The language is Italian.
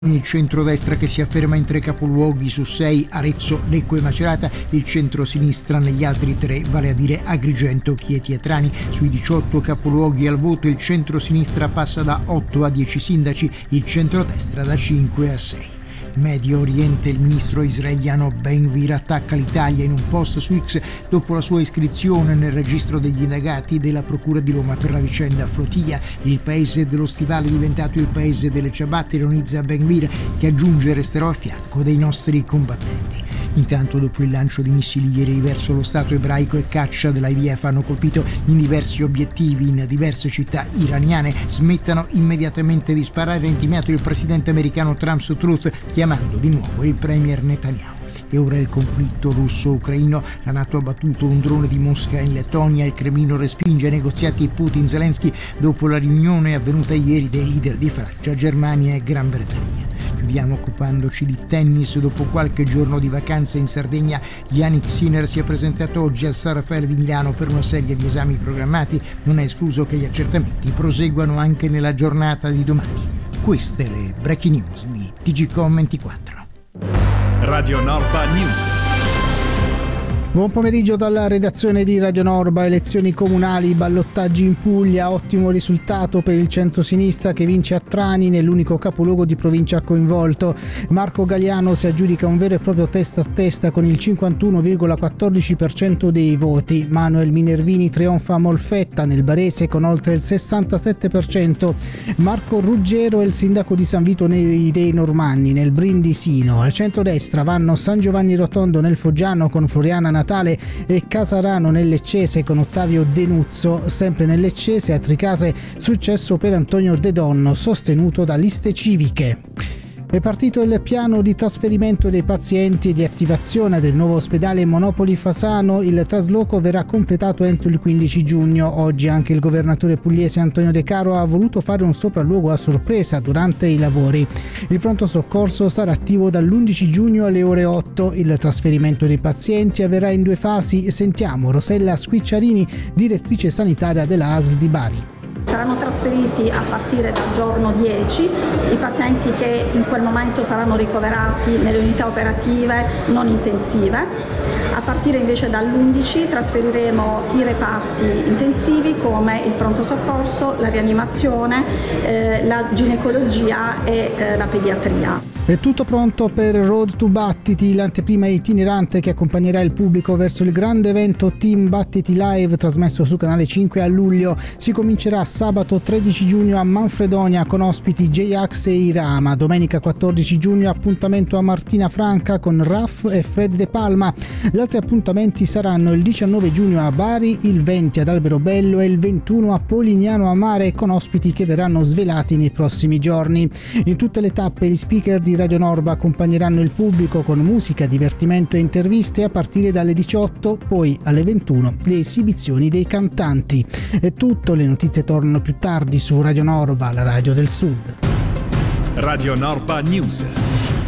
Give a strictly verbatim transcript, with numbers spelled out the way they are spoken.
Il centrodestra che si afferma in tre capoluoghi su sei, Arezzo, Lecco e Macerata, il centrosinistra negli altri tre, vale a dire Agrigento, Chieti e Trani. Sui diciotto capoluoghi al voto il centrosinistra passa da otto a dieci sindaci, il centrodestra da cinque a sei. Medio Oriente, il ministro israeliano Ben-Gvir attacca l'Italia in un post su X dopo la sua iscrizione nel registro degli indagati della Procura di Roma per la vicenda Flotilla. Il paese dello stivale è diventato il paese delle ciabatte, ironizza Ben-Gvir, che aggiunge: resterò a fianco dei nostri combattenti. Intanto, dopo il lancio di missili ieri verso lo Stato ebraico e caccia dell'I D F hanno colpito in diversi obiettivi in diverse città iraniane, smettano immediatamente di sparare, ha intimato il presidente americano Trump su Truth, chiamando di nuovo il premier Netanyahu. E ora il conflitto russo-ucraino. La NATO ha battuto un drone di Mosca in Lettonia, il Cremlino respinge i negoziati Putin-Zelensky dopo la riunione avvenuta ieri dei leader di Francia, Germania e Gran Bretagna. Chiudiamo occupandoci di tennis. Dopo qualche giorno di vacanza in Sardegna, Jannik Sinner si è presentato oggi al San Raffaele di Milano per una serie di esami programmati. Non è escluso che gli accertamenti proseguano anche nella giornata di domani. Queste le breaking news di T G Com ventiquattro. Radio Norba News. Buon pomeriggio dalla redazione di Radio Norba. Elezioni comunali, ballottaggi in Puglia, ottimo risultato per il centrosinistra che vince a Trani nell'unico capoluogo di provincia coinvolto. Marco Galliano si aggiudica un vero e proprio testa a testa con il cinquantuno virgola quattordici per cento dei voti. Manuel Minervini trionfa a Molfetta nel Barese con oltre il sessantasette per cento. Marco Ruggero è il sindaco di San Vito dei Normanni nel Brindisino. Al centrodestra vanno San Giovanni Rotondo nel Foggiano con Floriana Natale e Casarano nel Leccese con Ottavio Denuzzo. Sempre nel Leccese a Tricase successo per Antonio De Donno, sostenuto da liste civiche. È partito il piano di trasferimento dei pazienti e di attivazione del nuovo ospedale Monopoli Fasano. Il trasloco verrà completato entro il quindici giugno. Oggi anche il governatore pugliese Antonio De Caro ha voluto fare un sopralluogo a sorpresa durante i lavori. Il pronto soccorso sarà attivo dall'undici giugno alle ore otto. Il trasferimento dei pazienti avverrà in due fasi. Sentiamo Rosella Squicciarini, direttrice sanitaria della A S L di Bari. Saranno trasferiti a partire dal giorno dieci i pazienti che in quel momento saranno ricoverati nelle unità operative non intensive. A partire invece dall'undici trasferiremo i reparti intensivi come il pronto soccorso, la rianimazione, eh, la ginecologia e eh, la pediatria. È tutto pronto per Road to Battiti, l'anteprima itinerante che accompagnerà il pubblico verso il grande evento Team Battiti Live trasmesso su Canale cinque a luglio. Si comincerà sabato tredici giugno a Manfredonia con ospiti J-Ax e Irama. Domenica quattordici giugno appuntamento a Martina Franca con Raff e Fred De Palma. Gli altri appuntamenti saranno il diciannove giugno a Bari, il venti ad Alberobello e il ventuno a Polignano a Mare con ospiti che verranno svelati nei prossimi giorni. In tutte le tappe gli speaker di Radio Norba accompagneranno il pubblico con musica, divertimento e interviste a partire dalle diciotto, poi alle ventuno le esibizioni dei cantanti. È tutto, le notizie tornano più tardi su Radio Norba, la radio del Sud. Radio Norba News.